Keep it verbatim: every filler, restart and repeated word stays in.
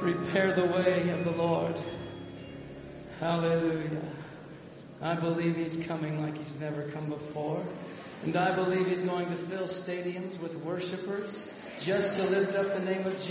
Prepare the way of the Lord. Hallelujah. I believe he's coming like he's never come before. And I believe he's going to fill stadiums with worshipers just to lift up the name of Jesus.